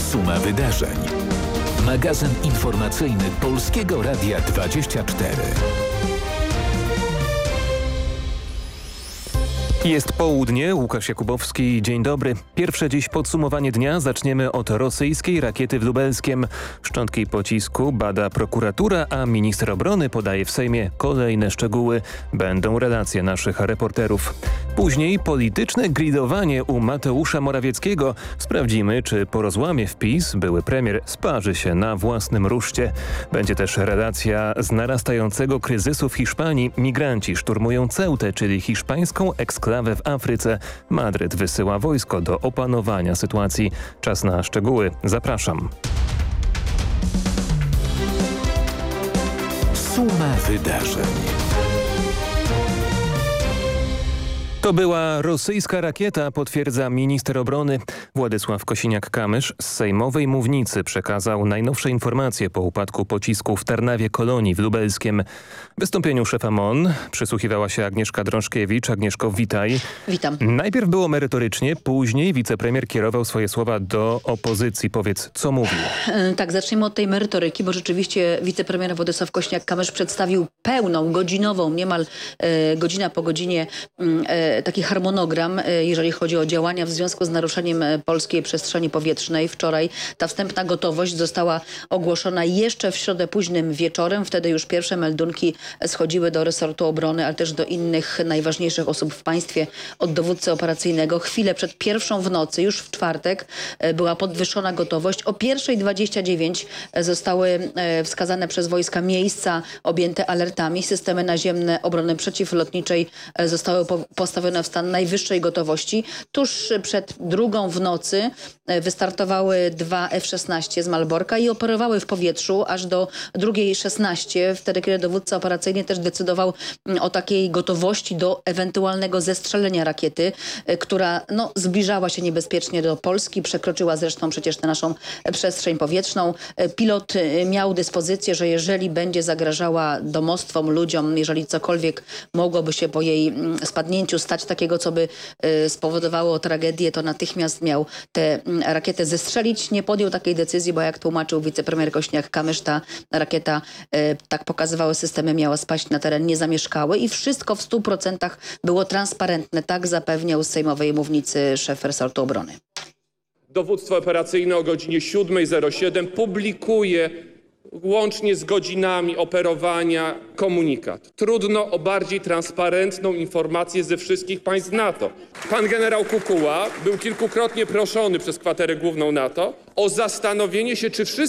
Suma wydarzeń. Magazyn informacyjny Polskiego Radia 24. Jest południe, Łukasz Jakubowski, dzień dobry. Pierwsze dziś podsumowanie dnia zaczniemy od rosyjskiej rakiety w Lubelskiem. Szczątki pocisku bada prokuratura, a minister obrony podaje w Sejmie kolejne szczegóły. Będą relacje naszych reporterów. Później polityczne gridowanie u Mateusza Morawieckiego. Sprawdzimy, czy po rozłamie w PiS były premier sparzy się na własnym ruszcie. Będzie też relacja z narastającego kryzysu w Hiszpanii. Migranci szturmują Ceutę, czyli hiszpańską eksklawę w Afryce. Madryt wysyła wojsko do opanowania sytuacji. Czas na szczegóły. Zapraszam. Suma wydarzeń. To była rosyjska rakieta, potwierdza minister obrony. Władysław Kosiniak-Kamysz z sejmowej mównicy przekazał najnowsze informacje po upadku pocisku w Tarnawie-Kolonii w Lubelskiem. Wystąpieniu szefa MON przysłuchiwała się Agnieszka Drążkiewicz. Agnieszko, witaj. Witam. Najpierw było merytorycznie, później wicepremier kierował swoje słowa do opozycji. Powiedz, co mówił? Tak, zacznijmy od tej merytoryki, bo rzeczywiście wicepremier Władysław Kosiniak-Kamysz przedstawił pełną, godzinową, niemal godzina po godzinie taki harmonogram, jeżeli chodzi o działania w związku z naruszeniem polskiej przestrzeni powietrznej. Wczoraj ta wstępna gotowość została ogłoszona jeszcze w środę późnym wieczorem. Wtedy już pierwsze meldunki schodziły do resortu obrony, ale też do innych najważniejszych osób w państwie, od dowódcy operacyjnego. Chwilę przed pierwszą w nocy, już w czwartek, była podwyższona gotowość. O 1:29 zostały wskazane przez wojska miejsca objęte alertami. Systemy naziemne obrony przeciwlotniczej zostały postawione w stan najwyższej gotowości. Tuż przed drugą w nocy wystartowały 2 F-16 z Malborka i operowały w powietrzu aż do 2:16, wtedy kiedy dowódca operacyjny też decydował o takiej gotowości do ewentualnego zestrzelenia rakiety, która zbliżała się niebezpiecznie do Polski, przekroczyła zresztą przecież tę naszą przestrzeń powietrzną. Pilot miał dyspozycję, że jeżeli będzie zagrażała domostwom, ludziom, jeżeli cokolwiek mogłoby się po jej spadnięciu stać takiego, co by spowodowało tragedię, to natychmiast miał tę rakietę zestrzelić. Nie podjął takiej decyzji, bo jak tłumaczył wicepremier Kosiniak-Kamysz, ta rakieta, tak pokazywały systemy, miała spaść na teren niezamieszkały i wszystko w 100% było transparentne. Tak zapewniał z sejmowej mównicy szef resortu obrony. Dowództwo operacyjne o godzinie 7:07 publikuje łącznie z godzinami operowania komunikat. Trudno o bardziej transparentną informację ze wszystkich państw NATO. Pan generał Kukuła był kilkukrotnie proszony przez kwaterę główną NATO o zastanowienie się, czy wszyscy